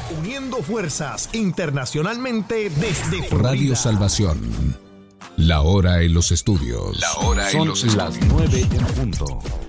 Uniendo fuerzas internacionalmente desde Florida. Radio Salvación. La hora en los estudios. Son las 9 en punto.